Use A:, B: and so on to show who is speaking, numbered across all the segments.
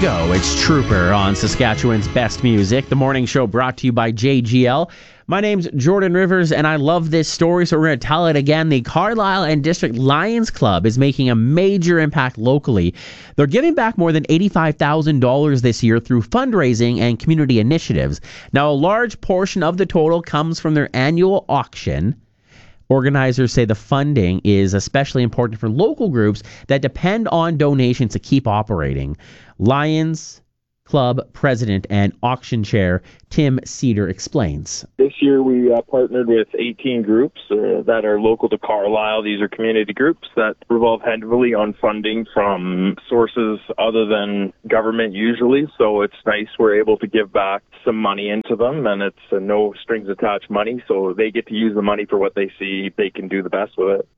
A: go. It's Trooper on Saskatchewan's Best Music. The morning show brought to you by JGL. My name's Jordan Rivers, and I love this story, so we're going to tell it again. The Carlisle and District Lions Club is making a major impact locally. They're giving back more than $85,000 this year through fundraising and community initiatives. Now, a large portion of the total comes from their annual auction. Organizers say the funding is especially important for local groups that depend on donations to keep operating. Lions Club President and Auction Chair Tim Cedar explains.
B: This year we partnered with 18 groups that are local to Carlisle. These are community groups that revolve heavily on funding from sources other than government usually. So it's nice we're able to give back some money into them, and it's no strings attached money. So they get to use the money for what they see they can do the best with it.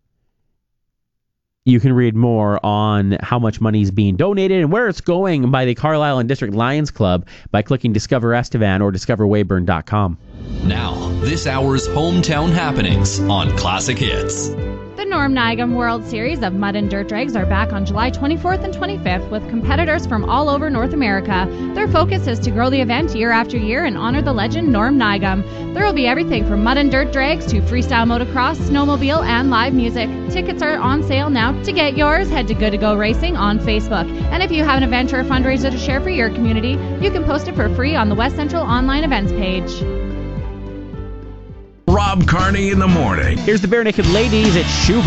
A: You can read more on how much money is being donated and where it's going by the Carlisle and District Lions Club by clicking Discover Estevan or discoverweyburn.com.
C: Now, this hour's hometown happenings on Classic Hits.
D: The Norm Nigam World Series of Mud and Dirt Drags are back on July 24th and 25th with competitors from all over North America. Their focus is to grow the event year after year and honor the legend Norm Nigam. There will be everything from mud and dirt drags to freestyle motocross, snowmobile, and live music. Tickets are on sale now. To get yours, head to Good to Go Racing on Facebook. And if you have an event or a fundraiser to share for your community, you can post it for free on the West Central Online Events page.
E: Rob Carney in the morning.
A: Here's the Bare Naked Ladies at Shoe